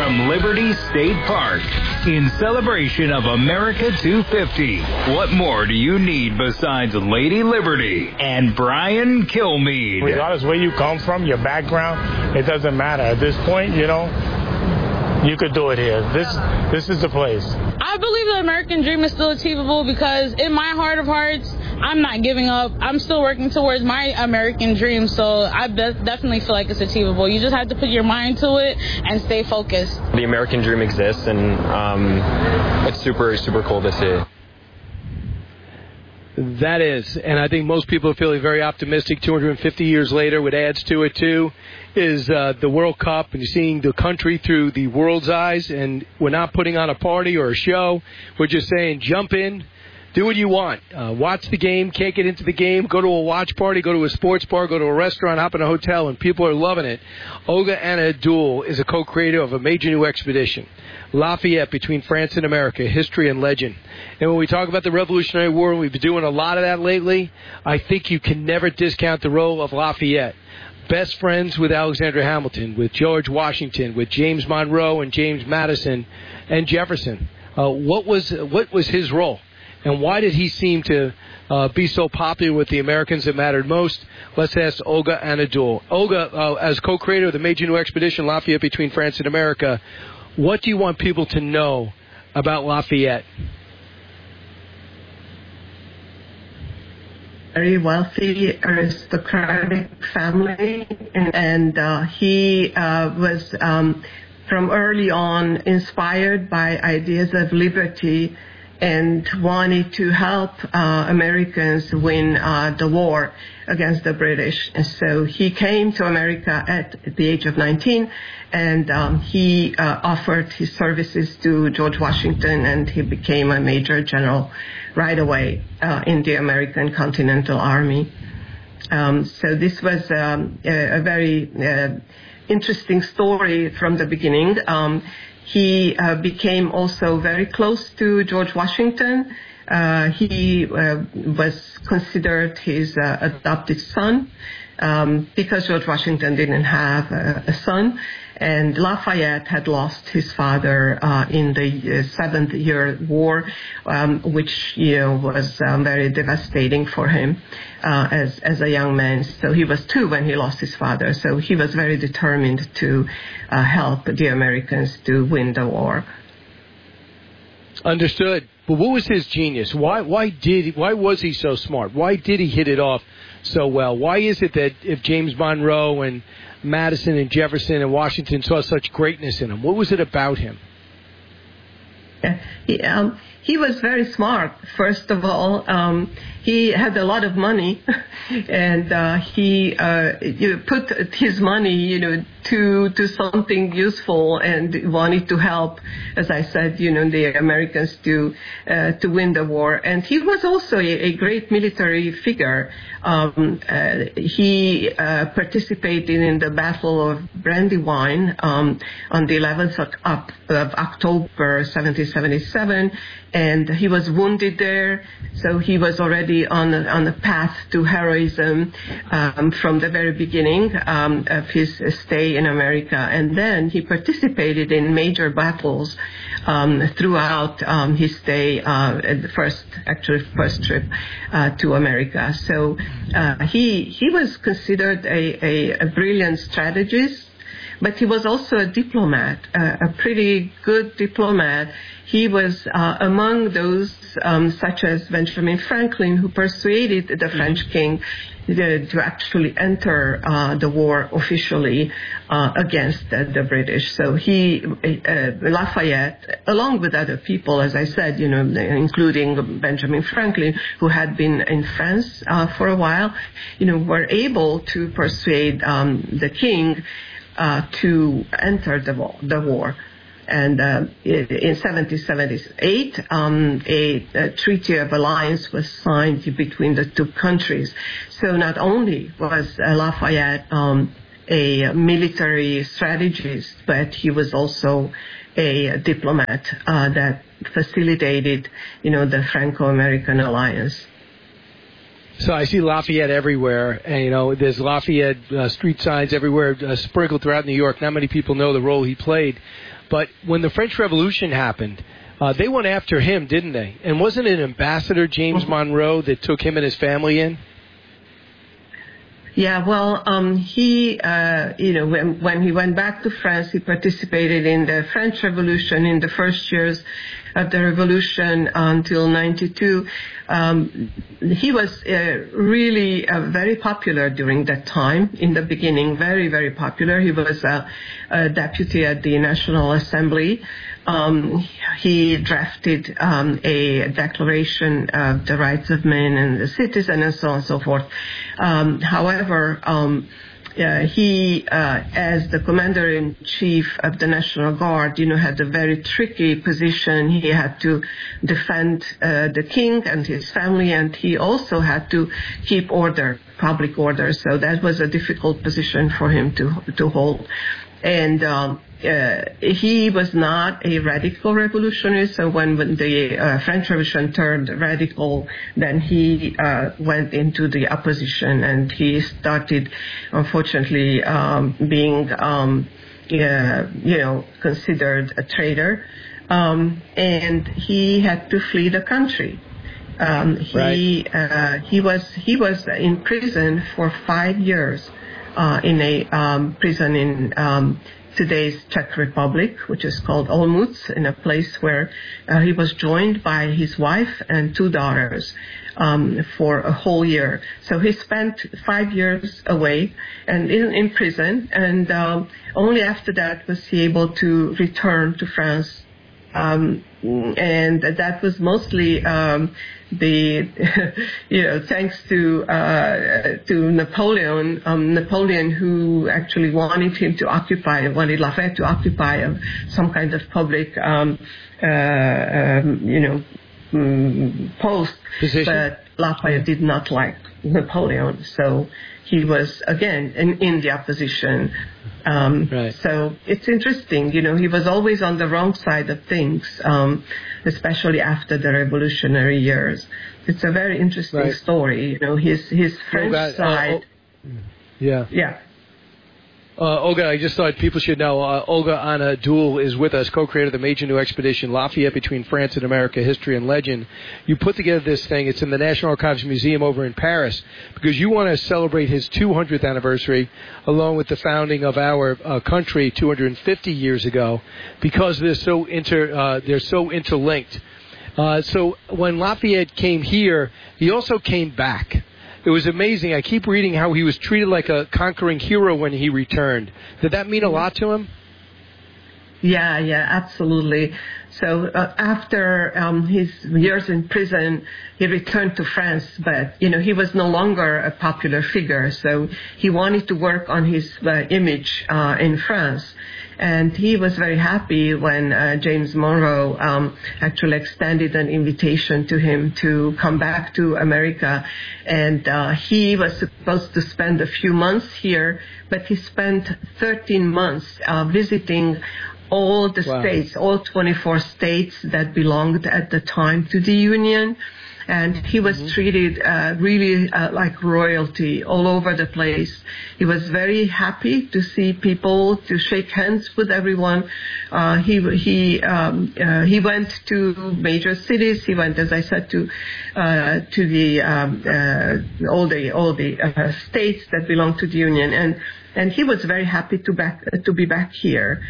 from Liberty State Park in celebration of America 250. What more do you need besides Lady Liberty and Brian Kilmeade? Regardless where you come from, your background, it doesn't matter. At this point, you could do it here. This is the place. I believe the American dream is still achievable because in my heart of hearts, I'm not giving up. I'm still working towards my American dream, so I definitely feel like it's achievable. You just have to put your mind to it and stay focused. The American dream exists, and it's super, super cool to see. That is, and I think most people are feeling very optimistic 250 years later. What adds to it, too, is the World Cup and seeing the country through the world's eyes, and we're not putting on a party or a show. We're just saying jump in, do what you want. Watch the game, can't get into the game, go to a watch party, go to a sports bar, go to a restaurant, hop in a hotel, and people are loving it. Olga Anadolu is a co-creator of a major new expedition, Lafayette, between France and America, history and legend. And when we talk about the Revolutionary War, and we've been doing a lot of that lately, I think you can never discount the role of Lafayette. Best friends with Alexander Hamilton, with George Washington, with James Monroe and James Madison and Jefferson. What was his role? And why did he seem to be so popular with the Americans that mattered most? Let's ask Olga Anadolu. Olga, as co-creator of the major new expedition, Lafayette, between France and America, what do you want people to know about Lafayette? Very wealthy aristocratic family, and he was from early on inspired by ideas of liberty and wanted to help Americans win the war against the British. And so he came to America at the age of 19, and he offered his services to George Washington, and he became a major general right away in the American Continental Army. So this was a very interesting story from the beginning. He became also very close to George Washington. He was considered his adopted son because George Washington didn't have a son. And Lafayette had lost his father in the Seventh Year War, which was very devastating for him as a young man. So he was 2 when he lost his father. So he was very determined to help the Americans to win the war. Understood. But what was his genius? Why was he so smart? Why did he hit it off so well? Why is it that if James Monroe and Madison and Jefferson and Washington saw such greatness in him? What was it about him? He was very smart. First of all, he had a lot of money, and he put his money, to something useful, and wanted to help, as I said, the Americans to win the war. And he was also a great military figure. He participated in the Battle of Brandywine on the 11th of October, 1777. And he was wounded there, so he was already on the path to heroism from the very beginning of his stay in America. And then he participated in major battles throughout his stay, the first trip to America. So he was considered a brilliant strategist. But he was also a diplomat, a pretty good diplomat. He was among those, such as Benjamin Franklin, who persuaded the French king to actually enter the war officially against the British. So Lafayette, along with other people, as I said, including Benjamin Franklin, who had been in France for a while, were able to persuade the king to enter the war. And in 1778, a treaty of alliance was signed between the two countries. So not only was Lafayette a military strategist, but he was also a diplomat that facilitated, the Franco-American alliance. So I see Lafayette everywhere, and there's Lafayette street signs everywhere, sprinkled throughout New York. Not many people know the role he played. But when the French Revolution happened, they went after him, didn't they? And wasn't it Ambassador James Monroe that took him and his family in? Yeah, well, he, when he went back to France, he participated in the French Revolution in the first years of the revolution until 92. He was really very popular during that time. In the beginning, very, very popular. He was a deputy at the National Assembly. He drafted a declaration of the rights of man and the citizen and so on and so forth. However, he, as the commander-in-chief of the National Guard, had a very tricky position. He had to defend the king and his family, and he also had to keep order, public order. So that was a difficult position for him to hold. And he was not a radical revolutionary, so when the French Revolution turned radical, then he went into the opposition, and he started, unfortunately, being, considered a traitor, and he had to flee the country. He was in prison for 5 years in a prison in today's Czech Republic, which is called Olmutz, in a place where he was joined by his wife and 2 daughters for a whole year. So he spent 5 years away and in prison, and only after that was he able to return to France. And that was mostly thanks to Napoleon. Napoleon, who actually wanted Lafayette to occupy some kind of public, post. Position. But Lafayette did not like Napoleon, so he was again in the opposition. So it's interesting, he was always on the wrong side of things, especially after the revolutionary years. It's a very interesting story, his French side. Yeah. Olga, I just thought people should know, Olga Anna Doul is with us, co-creator of the major new expedition, Lafayette Between France and America, History and Legend. You put together this thing. It's in the National Archives Museum over in Paris, because you want to celebrate his 200th anniversary, along with the founding of our country 250 years ago, because they're so interlinked. So when Lafayette came here, he also came back. It was amazing. I keep reading how he was treated like a conquering hero when he returned. Did that mean a lot to him? Yeah, absolutely. So after his years in prison, he returned to France, but he was no longer a popular figure. So he wanted to work on his image in France. And he was very happy when James Monroe actually extended an invitation to him to come back to America. And he was supposed to spend a few months here, but he spent 13 months visiting all the states, all 24 states that belonged at the time to the Union. And he was treated really like royalty all over the place. He was very happy to see people, to shake hands with everyone. He went to major cities. He went, as I said, to the all the states that belong to the Union, and he was very happy to be back here.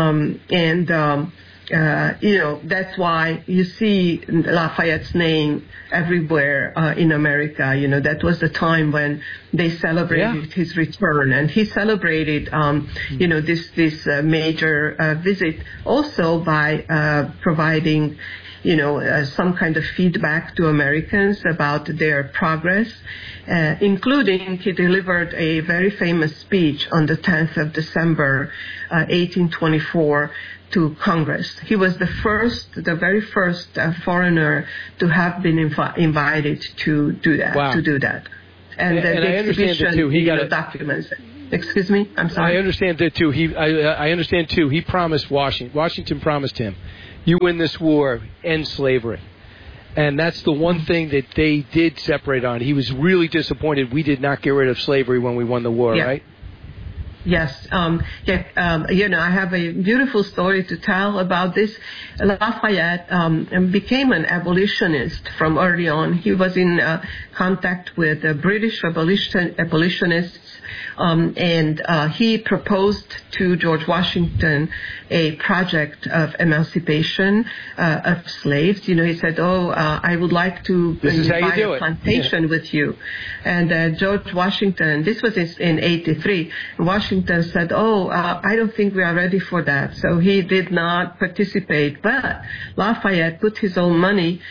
That's why you see Lafayette's name everywhere in America. That was the time when they celebrated his return, and he celebrated, this major visit also by providing, some kind of feedback to Americans about their progress, including he delivered a very famous speech on the 10th of December, 1824, to Congress. He was the very first foreigner to have been invited to do that. Wow. To do that, and the exhibition documents. Excuse me, I'm sorry. I understand that too. I understand too. He promised Washington promised him, you win this war, end slavery. And that's the one thing that they did separate on. He was really disappointed we did not get rid of slavery when we won the war, right? Yes. I have a beautiful story to tell about this. Lafayette became an abolitionist from early on. He was in contact with British abolitionists, and he proposed to George Washington a project of emancipation of slaves. He said, I would like to buy a plantation with you. And George Washington, this was in 83, Washington said, I don't think we are ready for that. So he did not participate. But Lafayette put his own money,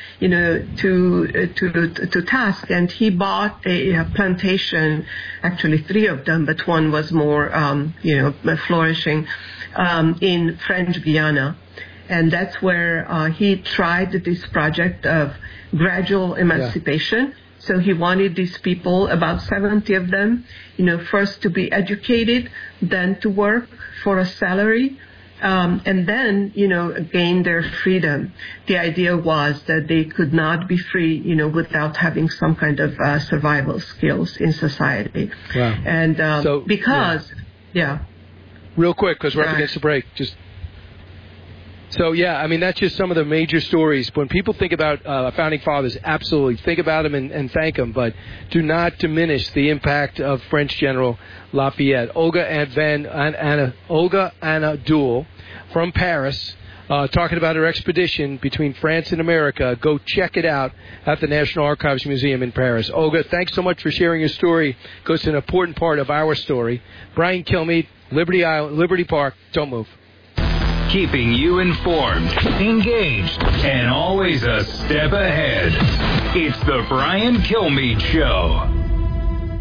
to task, and he bought a plantation, actually 3 of them, but one was more, flourishing, in French Guiana. And that's where he tried this project of gradual emancipation. Yeah. So he wanted these people, about 70 of them, first to be educated, then to work for a salary, and then, gain their freedom. The idea was that they could not be free, without having some kind of survival skills in society. Wow. And Real quick, because we're up against the break. That's just some of the major stories. When people think about founding fathers, absolutely think about them and thank them, but do not diminish the impact of French General Lafayette. Olga Anadol from Paris, talking about her expedition between France and America. Go check it out at the National Archives Museum in Paris. Olga, thanks so much for sharing your story. It goes to an important part of our story. Brian Kilmeade, Liberty Park. Don't move. Keeping you informed, engaged, and always a step ahead. It's the Brian Kilmeade Show.